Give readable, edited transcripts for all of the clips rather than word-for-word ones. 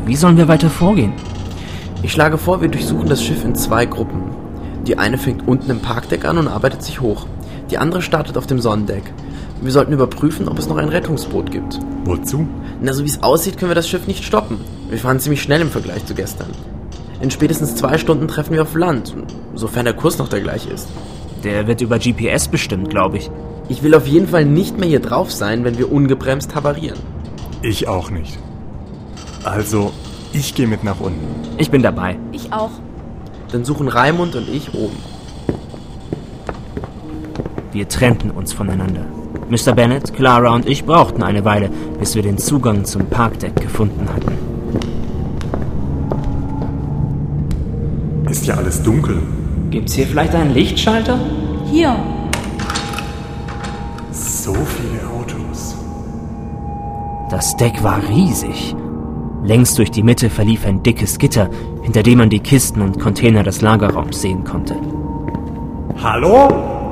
Wie sollen wir weiter vorgehen? Ich schlage vor, wir durchsuchen das Schiff in 2 Gruppen. Die eine fängt unten im Parkdeck an und arbeitet sich hoch. Die andere startet auf dem Sonnendeck. Wir sollten überprüfen, ob es noch ein Rettungsboot gibt. Wozu? Na, so wie es aussieht, können wir das Schiff nicht stoppen. Wir fahren ziemlich schnell im Vergleich zu gestern. In spätestens 2 Stunden treffen wir auf Land, sofern der Kurs noch der gleiche ist. Der wird über GPS bestimmt, glaube ich. Ich will auf jeden Fall nicht mehr hier drauf sein, wenn wir ungebremst havarieren. Ich auch nicht. Also, ich gehe mit nach unten. Ich bin dabei. Ich auch. Dann suchen Raimund und ich oben. Wir trennten uns voneinander. Mr. Bennet, Clara und ich brauchten eine Weile, bis wir den Zugang zum Parkdeck gefunden hatten. Ist ja alles dunkel. Gibt's hier vielleicht einen Lichtschalter? Hier. So viele Autos. Das Deck war riesig. Längs durch die Mitte verlief ein dickes Gitter, hinter dem man die Kisten und Container des Lagerraums sehen konnte. Hallo?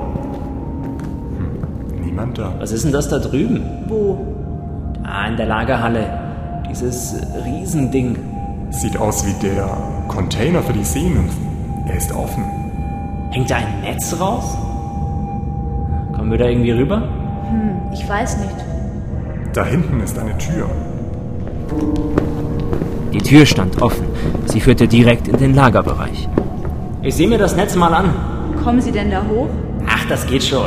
Niemand da. Was ist denn das da drüben? Wo? Da in der Lagerhalle. Dieses Riesending. Sieht aus wie der Container für die Seenymphen. Er ist offen. Hängt da ein Netz raus? Kommen wir da irgendwie rüber? Ich weiß nicht. Da hinten ist eine Tür. Die Tür stand offen. Sie führte direkt in den Lagerbereich. Ich sehe mir das Netz mal an. Kommen Sie denn da hoch? Ach, das geht schon.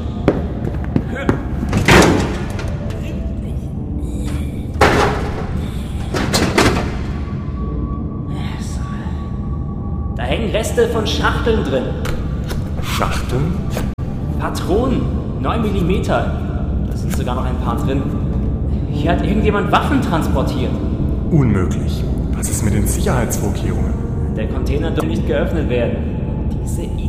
Da hängen Reste von Schachteln drin. Schachteln? Patronen, 9 mm. Da sind sogar noch ein paar drin. Hier hat irgendjemand Waffen transportiert. Unmöglich. Was ist mit den Sicherheitsvorkehrungen? Der Container darf nicht geöffnet werden. Diese